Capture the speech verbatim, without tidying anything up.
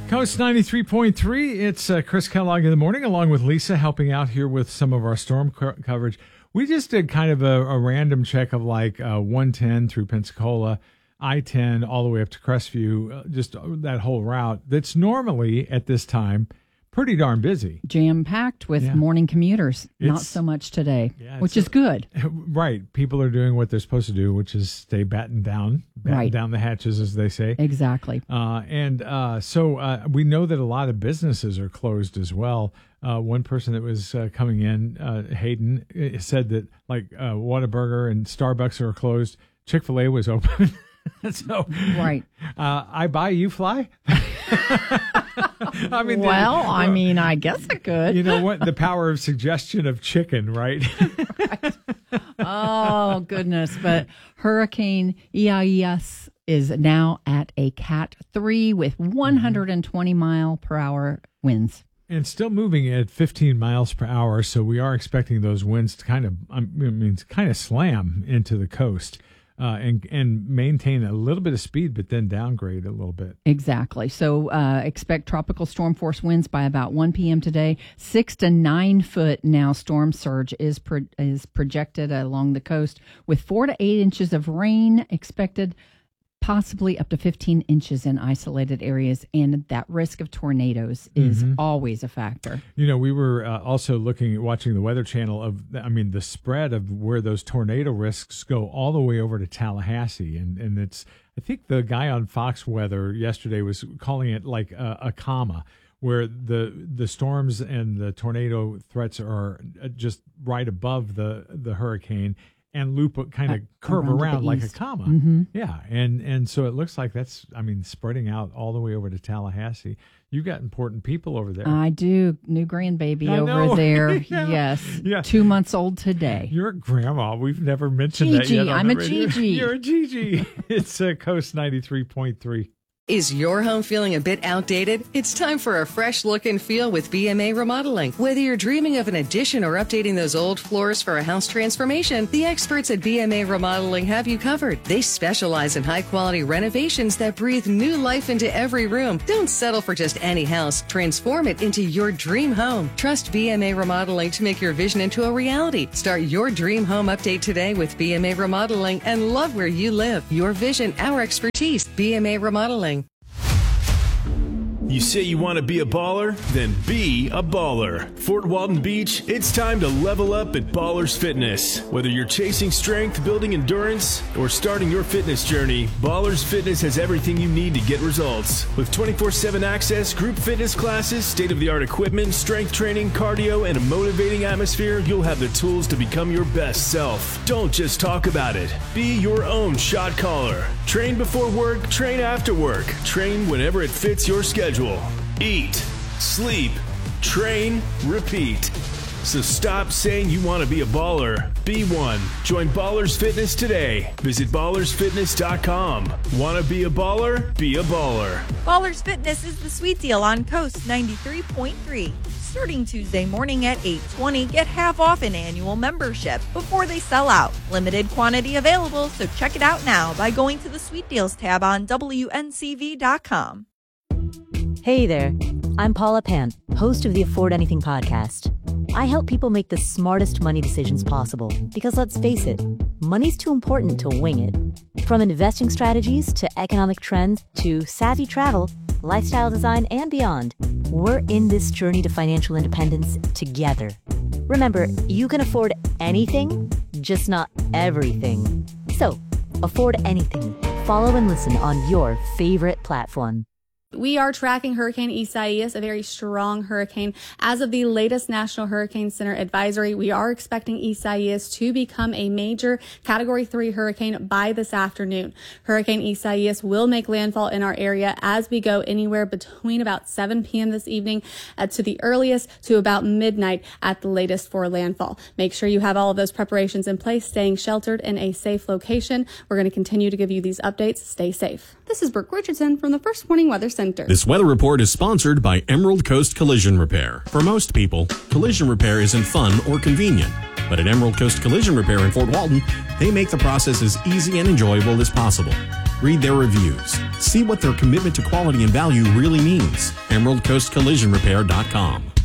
Coast ninety-three point three, it's uh, Chris Kellogg in the morning, along with Lisa, helping out here with some of our storm co- coverage. We just did kind of a, a random check of like uh, one ten through Pensacola, I ten, all the way up to Crestview, uh, just that whole route that's normally at this time pretty darn busy. Jam-packed with yeah. morning commuters. It's, Not so much today, yeah, which is good. Right. People are doing what they're supposed to do, which is stay battened down, batten right. down the hatches, as they say. Exactly. Uh, and uh, so uh, we know that a lot of businesses are closed as well. Uh, one person that was uh, coming in, uh, Hayden, said that like uh, Whataburger and Starbucks are closed. Chick-fil-A was open. So, right. Uh, I buy, you fly. I mean, well, I well, mean, I guess it could. You know what? The power of suggestion of chicken, right? Right. Oh, goodness. But Hurricane Isaias is now at a Cat three with one hundred twenty mile per hour winds. And still moving at fifteen miles per hour. So we are expecting those winds to kind of, I mean, to kind of slam into the coast. Uh, and and maintain a little bit of speed, but then downgrade a little bit. Exactly. So uh, expect tropical storm force winds by about one p.m. today. Six to nine foot now storm surge is pro- is projected along the coast, with four to eight inches of rain expected, possibly up to fifteen inches in isolated areas, and that risk of tornadoes is mm-hmm. always a factor. You know, we were uh, also looking at watching the Weather Channel of, I mean, the spread of where those tornado risks go all the way over to Tallahassee, and and it's, I think the guy on Fox Weather yesterday was calling it like a, a comma, where the the storms and the tornado threats are just right above the the hurricane. And loop kind of curve around, around like east. a comma. Mm-hmm. Yeah. And and so it looks like that's, I mean, spreading out all the way over to Tallahassee. You've got important people over there. I do. New grandbaby I over know. there. yeah. Yes. Yeah. Two months old today. You're a grandma. We've never mentioned Gigi. that yet. I'm a radio. Gigi. You're a Gigi. It's uh, Coast ninety-three point three. Is your home feeling a bit outdated? It's time for a fresh look and feel with B M A Remodeling. Whether you're dreaming of an addition or updating those old floors for a house transformation, the experts at B M A Remodeling have you covered. They specialize in high-quality renovations that breathe new life into every room. Don't settle for just any house. Transform it into your dream home. Trust B M A Remodeling to make your vision into a reality. Start your dream home update today with B M A Remodeling and love where you live. Your vision, our expertise. B M A Remodeling. You say you want to be a baller? Then be a baller. Fort Walton Beach, it's time to level up at Ballers Fitness. Whether you're chasing strength, building endurance, or starting your fitness journey, Ballers Fitness has everything you need to get results. With twenty-four seven access, group fitness classes, state-of-the-art equipment, strength training, cardio, and a motivating atmosphere, you'll have the tools to become your best self. Don't just talk about it. Be your own shot caller. Train before work, train after work. Train whenever it fits your schedule. Eat, sleep, train, repeat. So stop saying you want to be a baller. Be one. Join Ballers Fitness today. Visit ballers fitness dot com. Want to be a baller? Be a baller. Ballers Fitness is the sweet deal on Coast ninety-three point three. Starting Tuesday morning at eight twenty, get half off an annual membership before they sell out. Limited quantity available, so check it out now by going to the Sweet Deals tab on W N C V dot com. Hey there, I'm Paula Pant, host of the Afford Anything podcast. I help people make the smartest money decisions possible because, let's face it, money's too important to wing it. From investing strategies to economic trends to savvy travel, lifestyle design, and beyond, we're in this journey to financial independence together. Remember, you can afford anything, just not everything. So, afford anything. Follow and listen on your favorite platform. We are tracking Hurricane Isaias, a very strong hurricane. As of the latest National Hurricane Center advisory, we are expecting Isaias to become a major Category three hurricane by this afternoon. Hurricane Isaias will make landfall in our area as we go anywhere between about seven p.m. this evening uh, to the earliest to about midnight at the latest for landfall. Make sure you have all of those preparations in place, staying sheltered in a safe location. We're going to continue to give you these updates. Stay safe. This is Brooke Richardson from the First Warning Weather Center. This weather report is sponsored by Emerald Coast Collision Repair. For most people, collision repair isn't fun or convenient. But at Emerald Coast Collision Repair in Fort Walton, they make the process as easy and enjoyable as possible. Read their reviews. See what their commitment to quality and value really means. emerald coast collision repair dot com.